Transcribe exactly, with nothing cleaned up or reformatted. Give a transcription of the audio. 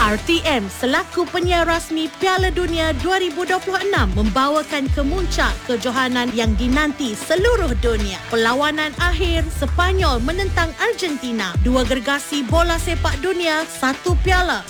R T M selaku penyiar rasmi Piala Dunia dua ribu dua puluh enam membawakan kemuncak kejohanan yang dinanti seluruh dunia. Perlawanan akhir Sepanyol menentang Argentina. Dua gergasi bola sepak dunia, satu piala.